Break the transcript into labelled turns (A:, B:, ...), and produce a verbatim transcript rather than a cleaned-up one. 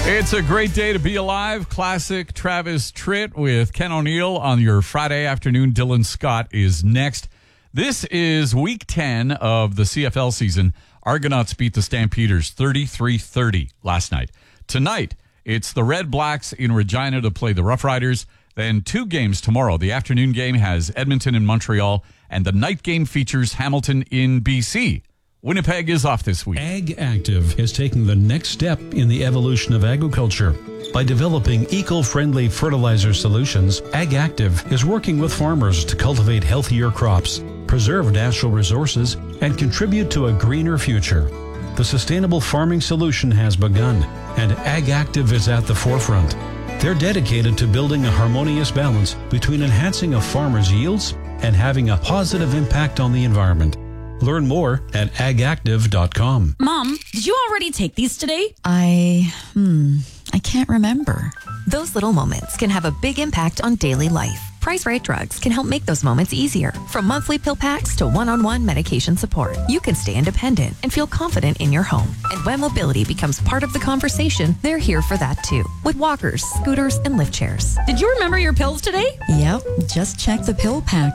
A: It's a great day to be alive. Classic Travis Tritt with Ken O'Neill on your Friday afternoon. Dylan Scott is next. This is week ten of the C F L season. Argonauts beat the Stampeders thirty-three thirty last night. Tonight, it's the Red Blacks in Regina to play the Rough Riders. Then two games tomorrow. The afternoon game has Edmonton and Montreal, and the night game features Hamilton in B C. Winnipeg is off this week.
B: Ag Active is taking the next step in the evolution of agriculture. By developing eco-friendly fertilizer solutions, Ag Active is working with farmers to cultivate healthier crops, preserve natural resources, and contribute to a greener future. The sustainable farming solution has begun, and Ag Active is at the forefront. They're dedicated to building a harmonious balance between enhancing a farmer's yields and having a positive impact on the environment. Learn more at ag active dot com.
C: Mom, did you already take these today?
D: I, hmm, I can't remember.
E: Those little moments can have a big impact on daily life. Price Right Drugs can help make those moments easier. From monthly pill packs to one-on-one medication support, you can stay independent and feel confident in your home. And when mobility becomes part of the conversation, they're here for that too. With walkers, scooters, and lift chairs.
C: Did you remember your pills today?
D: Yep, just check the pill pack.